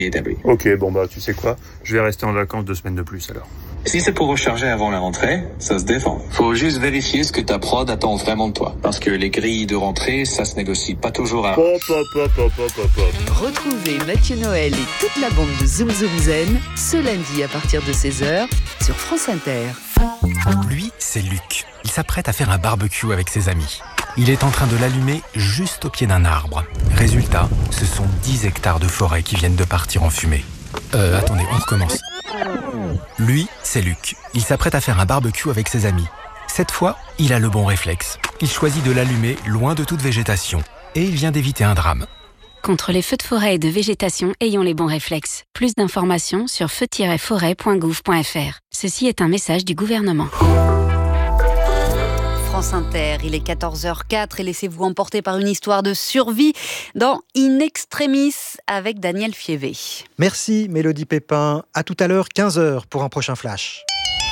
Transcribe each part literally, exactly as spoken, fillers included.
établi. Ok, bon bah tu sais quoi, je vais rester en vacances deux semaines de plus alors. Si c'est pour recharger avant la rentrée, ça se défend. Faut juste vérifier ce que ta prod attend vraiment de toi. Parce que les grilles de rentrée, ça se négocie pas toujours à... Pop, pop, pop, pop, pop, pop. Retrouvez Mathieu Noël et toute la bande de Zoom Zoom Zen ce lundi à partir de seize heures sur France Inter. Lui, c'est Luc. Il s'apprête à faire un barbecue avec ses amis. Il est en train de l'allumer juste au pied d'un arbre. Résultat, ce sont dix hectares de forêt qui viennent de partir en fumée. Euh, attendez, on recommence. Lui, c'est Luc. Il s'apprête à faire un barbecue avec ses amis. Cette fois, il a le bon réflexe. Il choisit de l'allumer loin de toute végétation. Et il vient d'éviter un drame. Contre les feux de forêt et de végétation, ayons les bons réflexes. Plus d'informations sur feu tiret forêt point gouv point f r. Ceci est un message du gouvernement. France Inter, il est quatorze heures quatre et laissez-vous emporter par une histoire de survie dans In Extremis avec Daniel Fievé. Merci Mélodie Pépin. À tout à l'heure, quinze heures pour un prochain flash.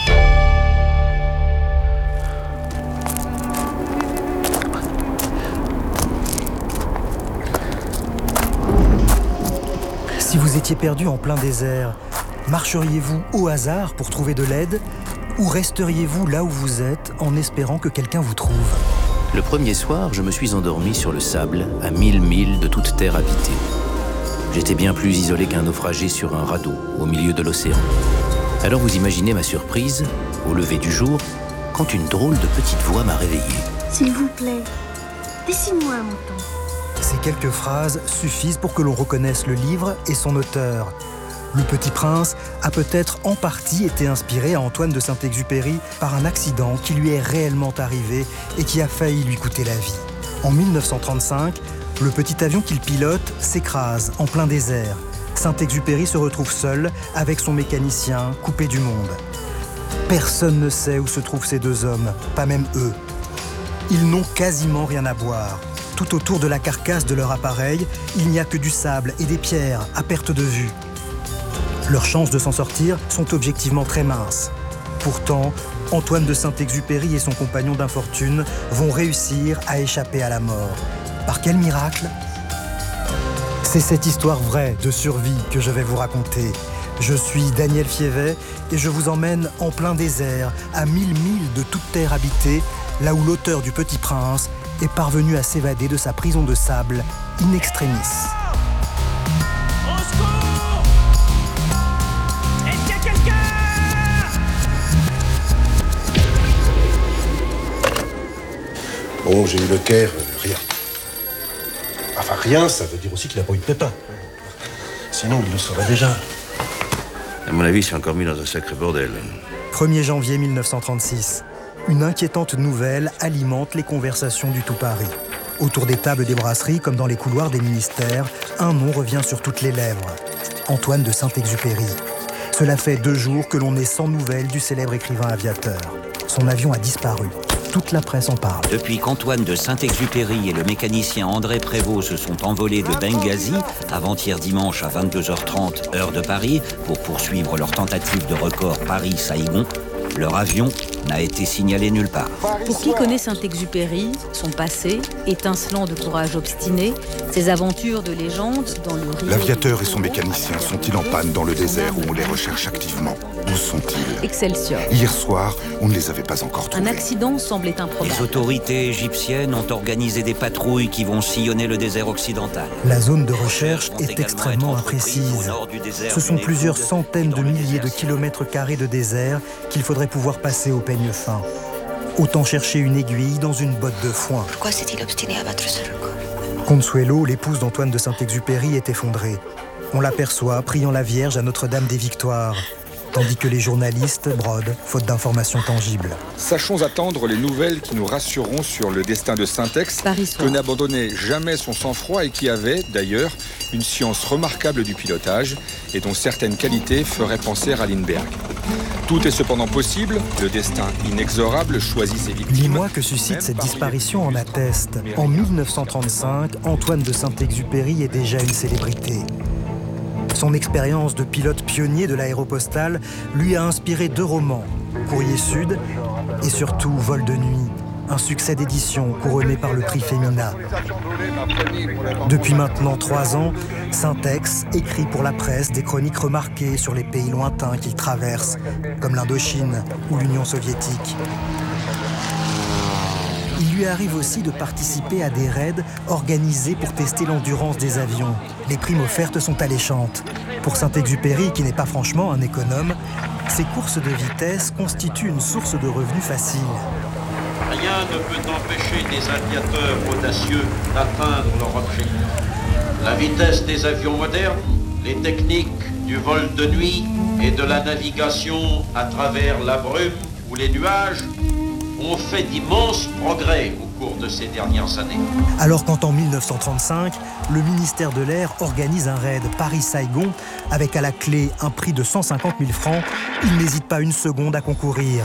Si vous étiez perdu en plein désert, marcheriez-vous au hasard pour trouver de l'aide ? Ou resteriez-vous là où vous êtes en espérant que quelqu'un vous trouve ? Le premier soir, je me suis endormi sur le sable, à mille milles de toute terre habitée. J'étais bien plus isolé qu'un naufragé sur un radeau, au milieu de l'océan. Alors vous imaginez ma surprise, au lever du jour, quand une drôle de petite voix m'a réveillé. S'il vous plaît, dessine-moi un mouton. Ces quelques phrases suffisent pour que l'on reconnaisse le livre et son auteur. Le Petit Prince a peut-être en partie été inspiré à Antoine de Saint-Exupéry par un accident qui lui est réellement arrivé et qui a failli lui coûter la vie. En mille neuf cent trente-cinq, le petit avion qu'il pilote s'écrase en plein désert. Saint-Exupéry se retrouve seul avec son mécanicien coupé du monde. Personne ne sait où se trouvent ces deux hommes, pas même eux. Ils n'ont quasiment rien à boire. Tout autour de la carcasse de leur appareil, il n'y a que du sable et des pierres à perte de vue. Leurs chances de s'en sortir sont objectivement très minces. Pourtant, Antoine de Saint-Exupéry et son compagnon d'infortune vont réussir à échapper à la mort. Par quel miracle ? C'est cette histoire vraie de survie que je vais vous raconter. Je suis Daniel Fievé et je vous emmène en plein désert, à mille milles de toute terre habitée, là où l'auteur du Petit Prince est parvenu à s'évader de sa prison de sable in extremis. Bon, j'ai eu le Caire, euh, rien. Enfin, rien, ça veut dire aussi qu'il n'a pas eu de pépin. Sinon, il le saurait déjà. À mon avis, c'est encore mis dans un sacré bordel. premier janvier mille neuf cent trente-six. Une inquiétante nouvelle alimente les conversations du tout Paris. Autour des tables des brasseries, comme dans les couloirs des ministères, un nom revient sur toutes les lèvres. Antoine de Saint-Exupéry. Cela fait deux jours que l'on est sans nouvelles du célèbre écrivain aviateur. Son avion a disparu. Toute la presse en parle. Depuis qu'Antoine de Saint-Exupéry et le mécanicien André Prévost se sont envolés de Benghazi, avant-hier dimanche à vingt-deux heures trente, heure de Paris, pour poursuivre leur tentative de record Paris-Saïgon, leur avion n'a été signalé nulle part. Pour qui connaît Saint-Exupéry, son passé, étincelant de courage obstiné, ses aventures de légende dans le Rio... L'aviateur et son mécanicien sont-ils en panne dans le désert où on les recherche activement ? Où sont-ils ? Excelsior. Hier soir, on ne les avait pas encore trouvés. Un accident semblait improbable. Les autorités égyptiennes ont organisé des patrouilles qui vont sillonner le désert occidental. La zone de recherche est extrêmement imprécise. Ce sont plusieurs centaines de milliers de kilomètres carrés de désert qu'il faudrait pouvoir passer au peigne fin. Autant chercher une aiguille dans une botte de foin. Pourquoi s'est-il obstiné à battre sur le corps ? Consuelo, l'épouse d'Antoine de Saint-Exupéry, est effondrée. On l'aperçoit priant la Vierge à Notre-Dame des Victoires, tandis que les journalistes brodent, faute d'informations tangibles. Sachons attendre les nouvelles qui nous rassureront sur le destin de Saint-Ex, que n'abandonnait jamais son sang-froid et qui avait, d'ailleurs, une science remarquable du pilotage et dont certaines qualités feraient penser à Lindbergh. Tout est cependant possible, le destin inexorable choisit ses victimes. Les mois que suscite cette disparition en attestent. En mille neuf cent trente-cinq, Antoine de Saint-Exupéry est déjà une célébrité. Son expérience de pilote pionnier de l'aéropostale lui a inspiré deux romans, Courrier Sud et surtout Vol de nuit, un succès d'édition couronné par le prix Femina. Depuis maintenant trois ans, Syntex écrit pour la presse des chroniques remarquées sur les pays lointains qu'il traverse, comme l'Indochine ou l'Union soviétique. Il lui arrive aussi de participer à des raids organisés pour tester l'endurance des avions. Les primes offertes sont alléchantes. Pour Saint-Exupéry, qui n'est pas franchement un économe, ces courses de vitesse constituent une source de revenus facile. Rien ne peut empêcher des aviateurs audacieux d'atteindre leur objectif. La vitesse des avions modernes, les techniques du vol de nuit et de la navigation à travers la brume ou les nuages ont fait d'immenses progrès au cours de ces dernières années. Alors qu'en en mille neuf cent trente-cinq, le ministère de l'Air organise un raid Paris-Saigon avec à la clé un prix de cent cinquante mille francs, il n'hésite pas une seconde à concourir.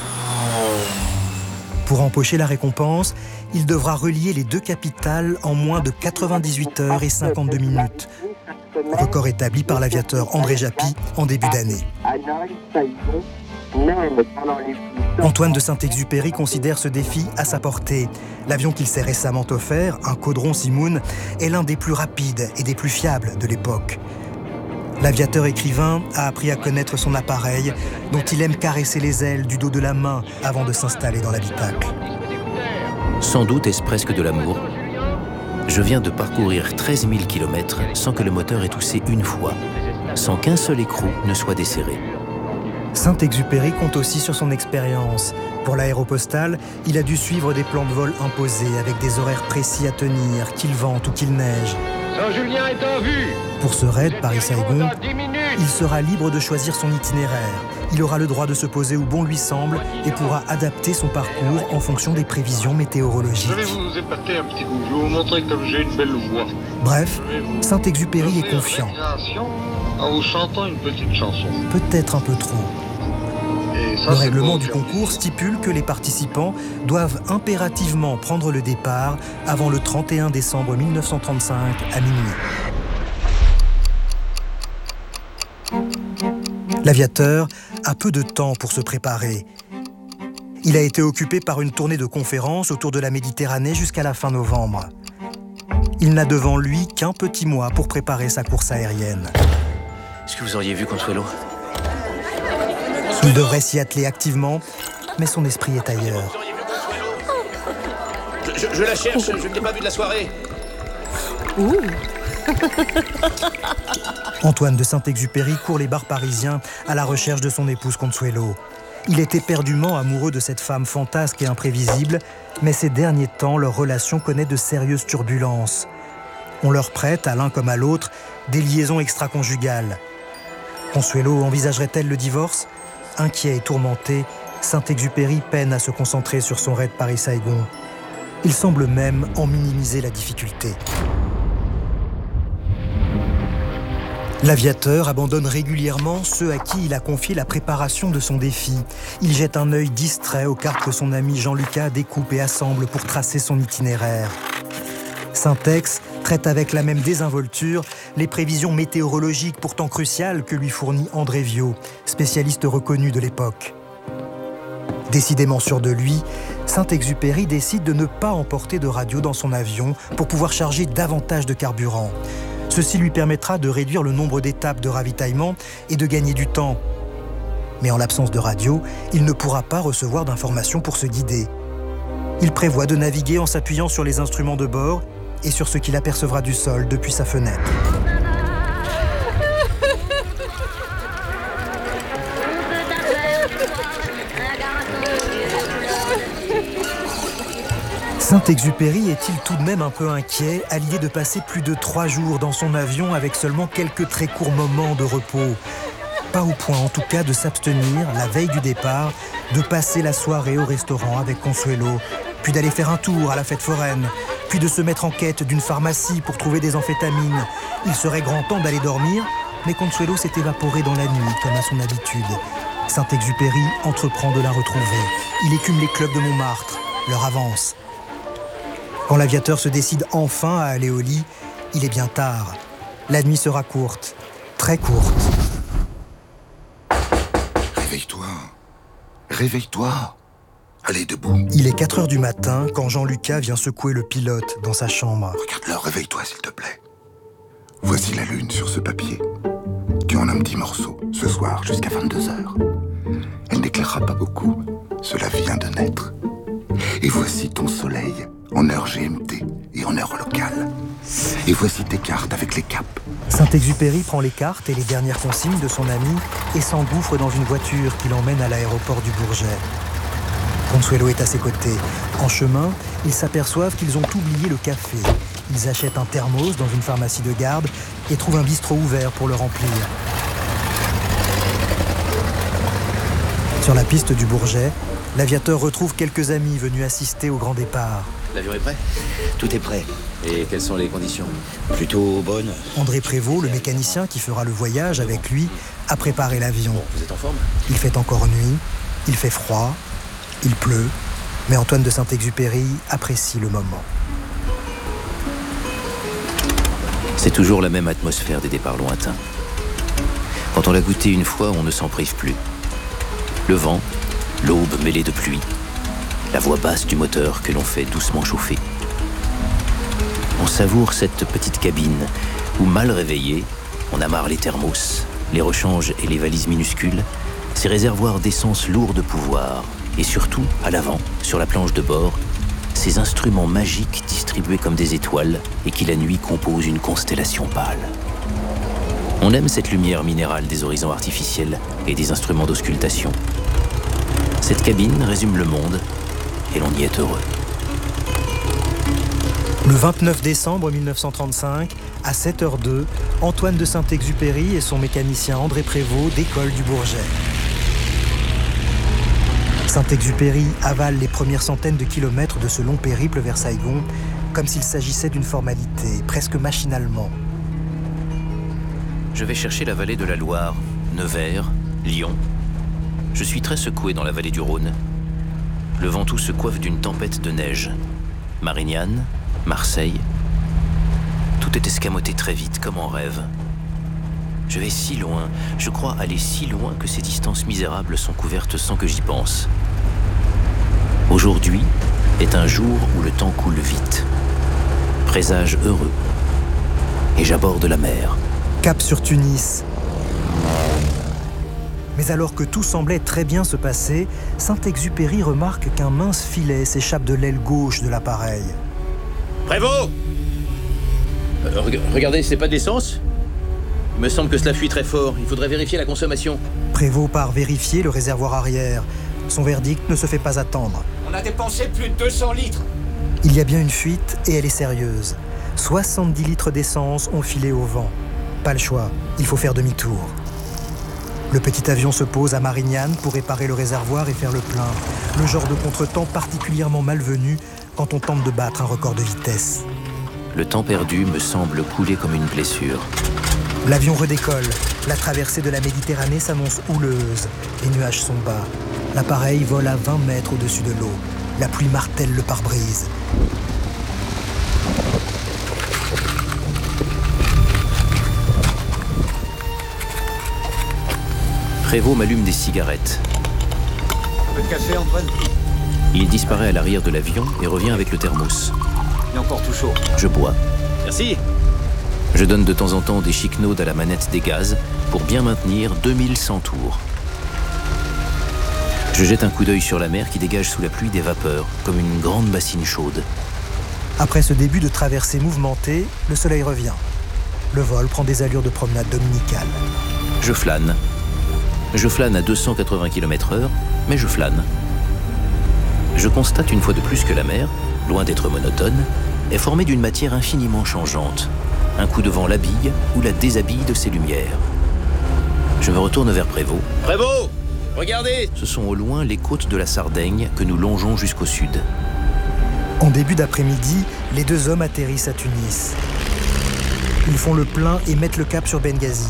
Pour empocher la récompense, il devra relier les deux capitales en moins de quatre-vingt-dix-huit heures et cinquante-deux minutes. Record établi par l'aviateur André Japy en début d'année. Antoine de Saint-Exupéry considère ce défi à sa portée. L'avion qu'il s'est récemment offert, un Caudron Simoun, est l'un des plus rapides et des plus fiables de l'époque. L'aviateur écrivain a appris à connaître son appareil, dont il aime caresser les ailes du dos de la main avant de s'installer dans l'habitacle. Sans doute est-ce presque de l'amour. Je viens de parcourir treize mille kilomètres sans que le moteur ait toussé une fois, sans qu'un seul écrou ne soit desserré. Saint-Exupéry compte aussi sur son expérience. Pour l'aéropostale, il a dû suivre des plans de vol imposés avec des horaires précis à tenir, qu'il vente ou qu'il neige. Saint-Julien est en vue. Pour ce raid Paris-Saigon, il sera libre de choisir son itinéraire. Il aura le droit de se poser où bon lui semble et pourra adapter son parcours en fonction des prévisions météorologiques. Je vais vous épater un petit coup, je vais vous montrer comme j'ai une belle voix. Bref, Saint-Exupéry est confiant. En vous chantant une petite chanson. Peut-être un peu trop. Ça, le règlement du concours stipule que les participants doivent impérativement prendre le départ avant le trente et un décembre mille neuf cent trente-cinq à minuit. L'aviateur a peu de temps pour se préparer. Il a été occupé par une tournée de conférences autour de la Méditerranée jusqu'à la fin novembre. Il n'a devant lui qu'un petit mois pour préparer sa course aérienne. Est-ce que vous auriez vu Consuelo ? Il devrait s'y atteler activement, mais son esprit est ailleurs. Je, je, je la cherche, je ne l'ai pas vue de la soirée. Ouh. Antoine de Saint-Exupéry court les bars parisiens à la recherche de son épouse Consuelo. Il est éperdument amoureux de cette femme fantasque et imprévisible, mais ces derniers temps, leur relation connaît de sérieuses turbulences. On leur prête, à l'un comme à l'autre, des liaisons extra-conjugales. Consuelo envisagerait-elle le divorce ? Inquiet et tourmenté, Saint-Exupéry peine à se concentrer sur son raid Paris-Saigon. Il semble même en minimiser la difficulté. L'aviateur abandonne régulièrement ceux à qui il a confié la préparation de son défi. Il jette un œil distrait aux cartes que son ami Jean-Lucas découpe et assemble pour tracer son itinéraire. Syntex traite avec la même désinvolture les prévisions météorologiques pourtant cruciales que lui fournit André Viau, spécialiste reconnu de l'époque. Décidément sûr de lui, Saint-Exupéry décide de ne pas emporter de radio dans son avion pour pouvoir charger davantage de carburant. Ceci lui permettra de réduire le nombre d'étapes de ravitaillement et de gagner du temps. Mais en l'absence de radio, il ne pourra pas recevoir d'informations pour se guider. Il prévoit de naviguer en s'appuyant sur les instruments de bord et sur ce qu'il apercevra du sol depuis sa fenêtre. Saint-Exupéry est-il tout de même un peu inquiet à l'idée de passer plus de trois jours dans son avion avec seulement quelques très courts moments de repos ? Pas au point en tout cas de s'abstenir, la veille du départ, de passer la soirée au restaurant avec Consuelo, puis d'aller faire un tour à la fête foraine, puis de se mettre en quête d'une pharmacie pour trouver des amphétamines. Il serait grand temps d'aller dormir, mais Consuelo s'est évaporé dans la nuit comme à son habitude. Saint-Exupéry entreprend de la retrouver. Il écume les clubs de Montmartre, leur avance. Quand l'aviateur se décide enfin à aller au lit, il est bien tard. La nuit sera courte, très courte. Réveille-toi. Réveille-toi. Allez, debout. Il est quatre heures du matin quand Jean-Lucas vient secouer le pilote dans sa chambre. Regarde-le, réveille-toi s'il te plaît. Voici la lune sur ce papier. Tu en as un petit morceau, ce soir jusqu'à vingt-deux heures. Elle n'éclairera pas beaucoup, cela vient de naître. Et voici ton soleil en heure G M T et en heure locale. Et voici tes cartes avec les caps. Saint-Exupéry prend les cartes et les dernières consignes de son ami et s'engouffre dans une voiture qui l'emmène à l'aéroport du Bourget. Consuelo est à ses côtés. En chemin, ils s'aperçoivent qu'ils ont oublié le café. Ils achètent un thermos dans une pharmacie de garde et trouvent un bistrot ouvert pour le remplir. Sur la piste du Bourget, l'aviateur retrouve quelques amis venus assister au grand départ. L'avion est prêt ? Tout est prêt. Et quelles sont les conditions ? Plutôt bonnes. André Prévost, le mécanicien qui fera le voyage avec lui, a préparé l'avion. Bon, vous êtes en forme ? Il fait encore nuit, il fait froid, il pleut, mais Antoine de Saint-Exupéry apprécie le moment. C'est toujours la même atmosphère des départs lointains. Quand on l'a goûté une fois, on ne s'en prive plus. Le vent, l'aube mêlée de pluie, la voix basse du moteur que l'on fait doucement chauffer. On savoure cette petite cabine où, mal réveillé, on amarre les thermos, les rechanges et les valises minuscules, ces réservoirs d'essence lourds de pouvoir, et surtout, à l'avant, sur la planche de bord, ces instruments magiques distribués comme des étoiles et qui la nuit composent une constellation pâle. On aime cette lumière minérale des horizons artificiels et des instruments d'auscultation. Cette cabine résume le monde et l'on y est heureux. Le vingt-neuf décembre mille neuf cent trente-cinq, à sept heures deux, Antoine de Saint-Exupéry et son mécanicien André Prévost décollent du Bourget. Saint-Exupéry avale les premières centaines de kilomètres de ce long périple vers Saigon, comme s'il s'agissait d'une formalité, presque machinalement. Je vais chercher la vallée de la Loire, Nevers, Lyon. Je suis très secoué dans la vallée du Rhône. Le Ventoux se coiffe d'une tempête de neige. Marignane, Marseille. Tout est escamoté très vite, comme en rêve. Je vais si loin, je crois aller si loin que ces distances misérables sont couvertes sans que j'y pense. Aujourd'hui est un jour où le temps coule vite. Présage heureux. Et j'aborde la mer. Cap sur Tunis. Mais alors que tout semblait très bien se passer, Saint-Exupéry remarque qu'un mince filet s'échappe de l'aile gauche de l'appareil. Prévost ! euh, re- Regardez, c'est pas de l'essence ? Il me semble que cela fuit très fort. Il faudrait vérifier la consommation. Prévost part vérifier le réservoir arrière. Son verdict ne se fait pas attendre. On a dépensé plus de deux cents litres. Il y a bien une fuite et elle est sérieuse. soixante-dix litres d'essence ont filé au vent. Pas le choix, il faut faire demi-tour. Le petit avion se pose à Marignane pour réparer le réservoir et faire le plein. Le genre de contretemps particulièrement malvenu quand on tente de battre un record de vitesse. Le temps perdu me semble couler comme une blessure. L'avion redécolle. La traversée de la Méditerranée s'annonce houleuse. Les nuages sont bas. L'appareil vole à vingt mètres au-dessus de l'eau. La pluie martèle le pare-brise. Prévost m'allume des cigarettes. Un peu de café, Antoine ? Il disparaît à l'arrière de l'avion et revient avec le thermos. Il est encore tout chaud. Je bois. Merci. Je donne de temps en temps des chiquenaudes à la manette des gaz pour bien maintenir deux mille cent tours. Je jette un coup d'œil sur la mer qui dégage sous la pluie des vapeurs, comme une grande bassine chaude. Après ce début de traversée mouvementée, le soleil revient. Le vol prend des allures de promenade dominicale. Je flâne. Je flâne à deux cent quatre-vingts kilomètres heure, mais je flâne. Je constate une fois de plus que la mer, loin d'être monotone, est formée d'une matière infiniment changeante. Un coup de vent l'habille ou la déshabille de ses lumières. Je me retourne vers Prévost. Prévost ! Regardez ! Ce sont au loin les côtes de la Sardaigne que nous longeons jusqu'au sud. En début d'après-midi, les deux hommes atterrissent à Tunis. Ils font le plein et mettent le cap sur Benghazi.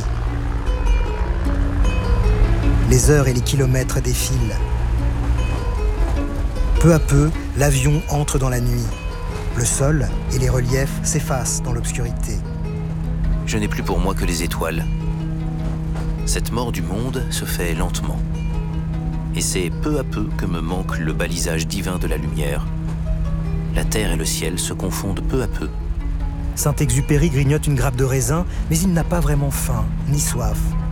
Les heures et les kilomètres défilent. Peu à peu, l'avion entre dans la nuit. Le sol et les reliefs s'effacent dans l'obscurité. Je n'ai plus pour moi que les étoiles. Cette mort du monde se fait lentement. Et c'est peu à peu que me manque le balisage divin de la lumière. La terre et le ciel se confondent peu à peu. Saint-Exupéry grignote une grappe de raisin, mais il n'a pas vraiment faim, ni soif.